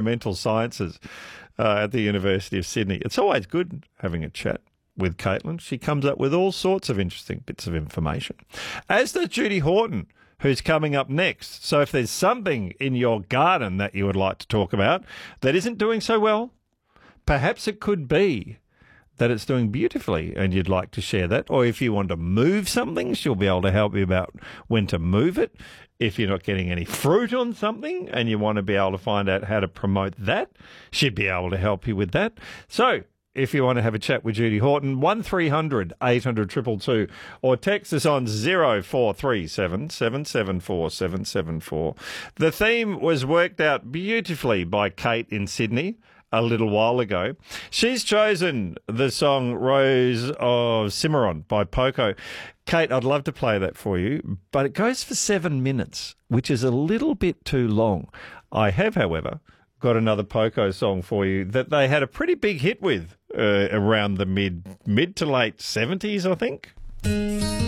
Environmental Sciences at the University of Sydney. It's always good having a chat with Caitlin. She comes up with all sorts of interesting bits of information. As does Judy Horton, who's coming up next. So if there's something in your garden that you would like to talk about that isn't doing so well, perhaps it could be that it's doing beautifully and you'd like to share that. Or if you want to move something, she'll be able to help you about when to move it. If you're not getting any fruit on something and you want to be able to find out how to promote that, she'd be able to help you with that. So if you want to have a chat with Judy Horton, 1300 800 222, or text us on 0437 774 774. The theme was worked out beautifully by Kate in Sydney a little while ago. She's chosen the song Rose of Cimarron by Poco. Kate, I'd love to play that for you, but it goes for 7 minutes, which is a little bit too long. I have, however, got another Poco song for you that they had a pretty big hit with around the mid to late 70s, I think.